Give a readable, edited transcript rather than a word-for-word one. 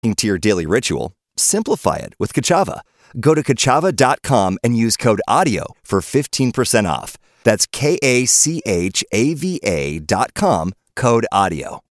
To your daily ritual, simplify it with Kachava. Go to Kachava.com and use code AUDIO for 15% off. That's KACHAVA.com, code AUDIO.